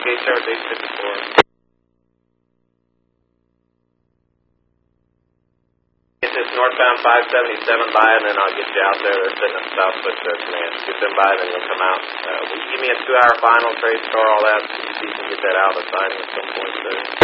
Gate Charge 854. Get this northbound 577 by, and then I'll get you out there. They're sitting at Southwest Command. Get them by, then you'll come out. Will you give me a 2-hour final, trade star, all that? See if you can get that out of signing at some point soon.